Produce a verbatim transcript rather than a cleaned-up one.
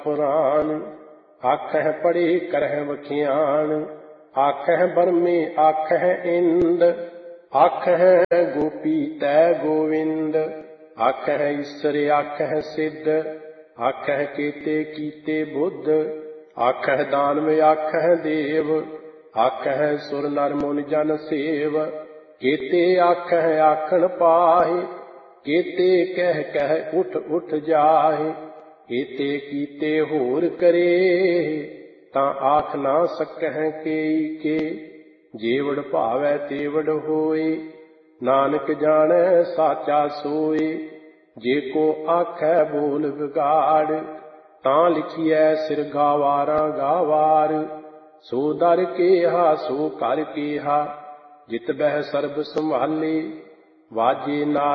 पुराण। आखह पढ़े करह वखियान, आखह बरमे आखह इंद, आखह गोपी तै गोविंद, आखह ईसर आखह सिद्ध, आखह केते कीते बुद्ध, आखह दानव आखह देव, आखह सुर नर मुनि जन सेव, केते आखह आखन पाहि, केते कह कह उठ उठ जाहि, केते कीते होर करे, तां आख ना सकह केई के, जेवड़ भावै तेवड़ होए, नानक जानै साचा सोए, जे को आखै बोल विगाड़, तां लिखिए सिर गावारां गावार, सो दर केहा सो कर केहा, जित बह सर्ब संभाले, वाजे नाद